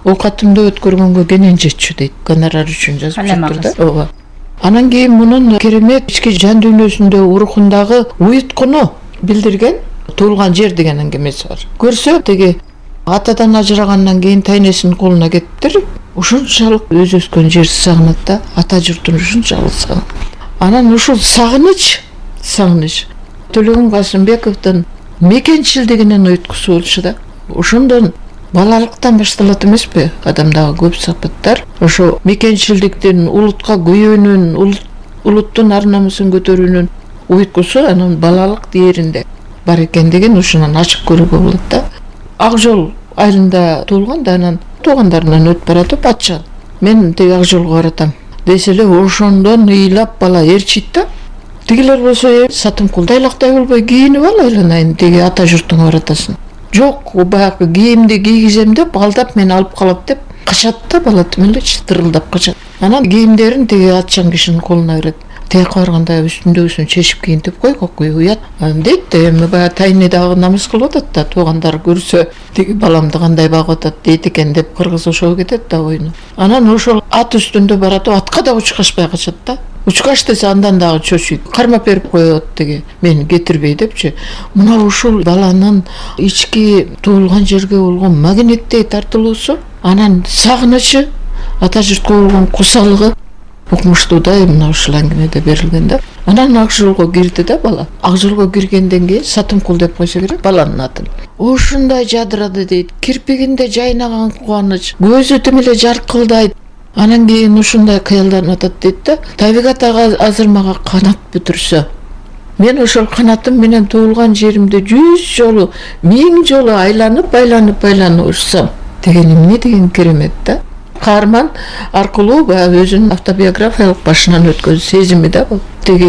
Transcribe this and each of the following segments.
оокатымды өткөргөнгө кенен жетчү дейт, гонорар үчүн жазып жатыр да. Ооба. Анан кийин мунун керемет ички жан дүйнөсүндө урухундагы уюткуну билдирген Туылган жер деген аңгемеси бар. Көрсө теги атадан ажырагандан кийин тайнесинин колуна кетиптир. Ушунчалык өз өскөн жерди сагынат да, ата журтун ушунчалык сагынат. Анан ушул сагыныч Төлөгөн Касымбековдун мекенчилдигинин уюткусу болчу да. Ошондон балалыктан башталат эмеспи? Адамдагы көп сапаттар ошо мекенчилдиктин, улутка күйөөнүн, улуттун ар намысын көтөрүүнүн уюткусу анын балалык дээринде бар экендигин ушунан ачык көрүүгө болот да. Ак Жол айылында туулган да, анан туугандарынан өтүп баратып атчан. Мен теги Ак Жолго баратам десе эле ошондон ыйлап бала ээрчийт да. Тигилер болсо Сатымкул дайлактай болбой кийинип ал айланайын, теги ата журтуңа баратасың. Жок, баягы кийимди кийгизем деп алдап мени алып калат деп качат да, бала тим элечи тырылдап качат. Анан кийимдерин теги атчан кишинин колуна берет. Тияка барганда үстүндөгүсүн чечип кийинтип кой, кокуй уят дейт. Эми баягы тайны дагы намыс кылып атат да, туугандар көрсө теги баламды кандай багып атат дейт экен деп кыргыз ошого кетет да ойну. Анан ошол ат үстүндө баратып атка да учкашпай качат да. Учкаш десе андан дагы чөчүйт, кармап берип коет теги мени кетирбей депчи. Мына ушул баланын ички туулган жерге болгон магниттей тартылуусу, анан сагынычы, ата журтка болгон кусалыгы укмуштуудай мына ушул аңгемеде берилген да. Анан Ак Жолго кирди да бала. Ак Жолго киргенден кийин Сатымкул деп койсо керек баланын атын. Ушундай жадырады дейт, кирпигинде жайнаган кубаныч, көзү тим эле жаркылдайт. Анан кийин ушундай кыялданып атат дейт да. Табигат ага азыр мага канат бүтүрсө, мен ошол канатым менен туулган жеримди 100 жолу, 1000 жолу айланып учсам деген эмне деген керемет да. Каарман аркылуу баягы өзүнүн автобиографиялык башынан өткөн сезими да бул. Теги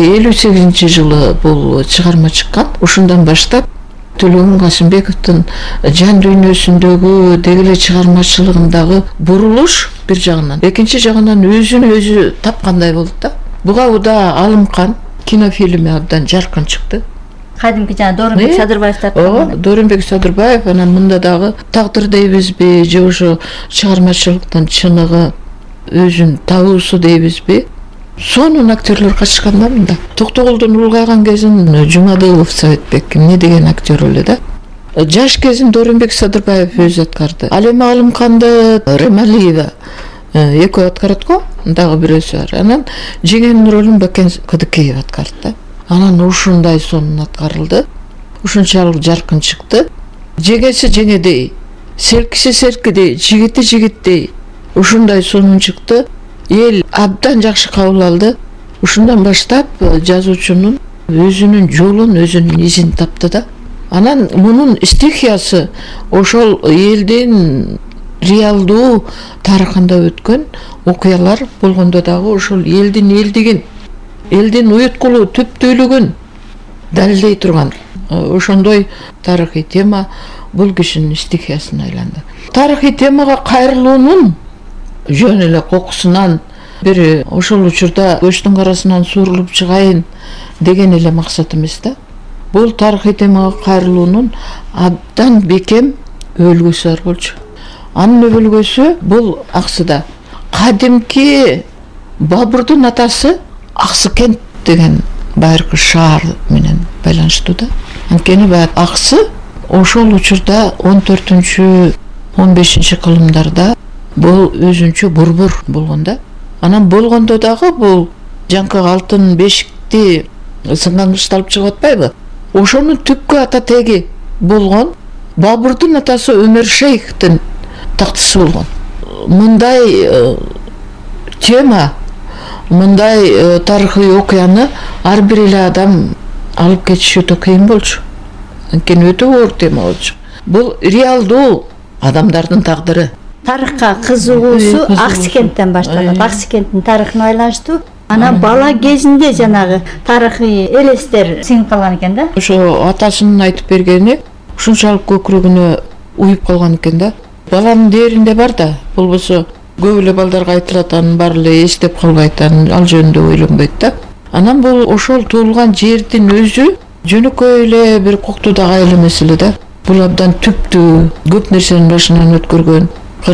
58-жылы бул чыгарма чыккан. Ушундан баштап Төлөгөн Касымбековдун жан дүйнөсүндөгү деги эле чыгармачылыгындагы бурулуш бир жагынан, экинчи жагынан өзүн өзү тапкандай болду да. Буга уда алымкан кинофильми абдан жаркын чыкты. Кадимки жана Дооронбек Садырбаев тарткан. Дооронбек Садырбаев, анан мында дагы Тагдыр дейбизби, же ошо чыгармачылыктын чыныгы өзүн табуусу дейбизби? Сонун актерлор катышкан да мында. Токтогулдун улгайган кезин Жумадылов Советбек эмне деген актер эле да. Жаш кезин Дооронбек Садырбаев өзү аткарды. Ал эми Алымканды Ремалиева экөө аткарат го, дагы бирөөсү бар. Анан жеңенин ролун Бакен Кыдыкеев аткарды да. Анан ушундай сонун аткарылды. Ушунчалык жаркын чыкты. Жеңеси жеңедей, серкиси серкидей, жигити жигиттей. Ушундай сонун чыкты. Эл абдан жакшы кабыл алды. Ушундан баштап жазуучунун өзүнүн жолун, өзүнүн изин тапты да. Анан мунун стихиясы ошол элдин реалдуу тарыхында өткөн окуялар болгондо дагы ошол элдин элдигин, элдин уюткулу түптүүлүгүн далилдей турган ошондой тарыхый тема бул кишинин стихиясына айланды. Тарыхый темага кайрылуунун жөн эле кокусунан бир ошол учурда көчтүн карасынан суурулуп чыгайын деген эле максат эмес да. Бул тарыхый темага кайрылуунун абдан бекем өлгөсү бар болчу. Анын өлгөсү бул Аксыда. Кадимки Бабурдун атасы Аксыкент деген байыркы шаар менен байланыштуу да. Анткени баягы Аксы ошол учурда 14-15 кылымдарда бул өзүнчө борбор болгон да. Анан болгондо дагы бул жанкы алтын бешикти сынган кышты алып чыгып атпайбы? Ошонун түпкү ата теги болгон Бабурдун атасы Өмөр Шейхтин тактысы болгон. Мындай тема, мындай тарыхый окуяны ар бир эле адам алып кетиши өтө кыйын болчу. Анткени өтө оор тема болчу. Бул реалдуу адамдардын тагдыры. Тарыхка кызыгуусу Аксыкенттен башталат. Аксыкенттин тарыхына байланыштуу. Анан бала кезинде жанагы тарыхый элестер сиңип калган экен да. Ошо атасынын айтып бергени ушунчалык көкүрөгүнө уюп калган экен да. Баланын дээринде бар да, болбосо көп эле балдарга айтылат, анын баары эле эстеп калбайт, ал жөнүндө ойлонбойт да. Анан бул ошол туулган жердин өзү жөнөкөй эле бир коктуудагы айыл эмес эле да. Бул абдан түптүү, көп нерсенин башынан өткөргөн.